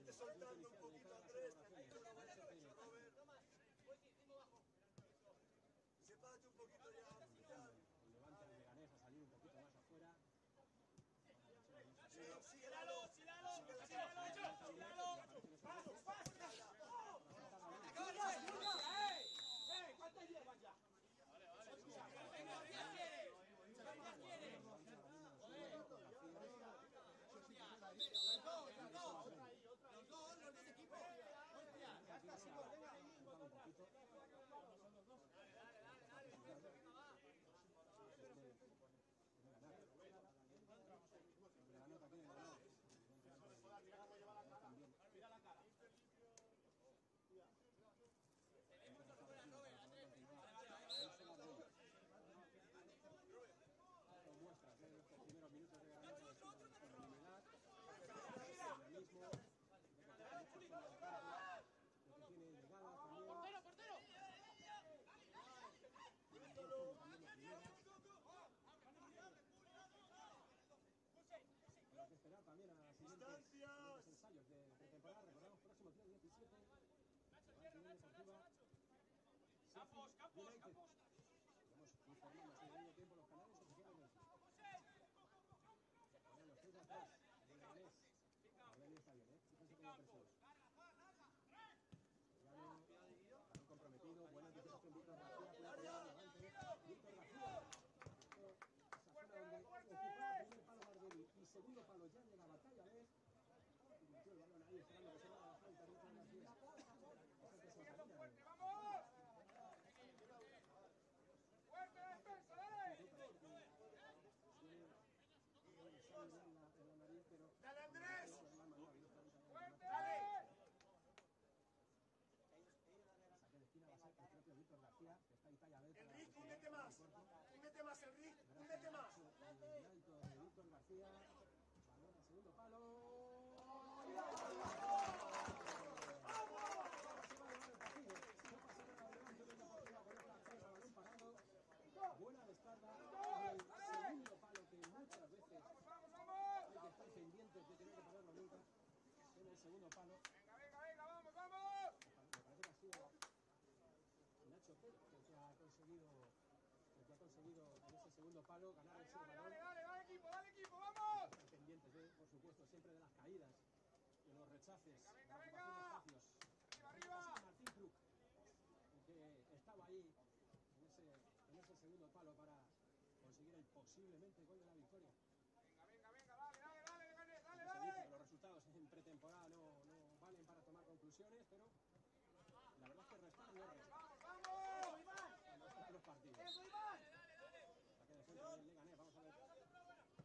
Vete soltando un poquito, Andrés. Robert. Sepárate un poquito ya. Levanta el Leganés a salir un poquito más afuera. Síguelo. ¿Cuántas llevas ya? Los dos equipos. Mira la cara. Muestras en los primeros minutos de ganar con mismo lo que tiene llegada también. ¡Portero! Hay que esperar también a los siguientes ensayos de pretemporada. Recordamos, próximo día 17. Campos. Estamos informando hace medio tiempo los canales oficiales. Los tres atrás, de Leganés. Aurelio está bien, fíjense cómo presiona. Han comprometido, buena anticipación Víctor García. Víctor García. Esa zona donde ocupaba primer palo Mardelli y segundo palo ya de la batalla, ¿ves? Y metió el balón ahí esperando que se vaya a la falta Víctor García. ¡Vamos! ¡Fuerte, defensa, dale! ¡Dale, Andrés! ¡Fuerte! Saque de esquina va a ser el propio Víctor García, que está ahí talla vez. Enrique, húndete más, Enrique, húndete más. El alto de Víctor García, balón al segundo palo. Buena descarga en el segundo palo, que muchas veces hay que estar pendientes de tener que pararlo nunca. En el segundo palo. Venga, vamos. Me parece que ha sido Nacho Pérez el que ha conseguido en ese segundo palo ganar ese balón. Dale, equipo, vamos. Están pendientes, por supuesto, siempre de las caídas, de los rechaces, de la ocupación de espacios. Arriba. Martín Kruk, que estaba ahí en ese segundo palo para conseguir el posiblemente gol de la victoria. Venga, dale. Se dice que los resultados en pretemporada no valen para tomar conclusiones, pero la verdad es que restar no resta.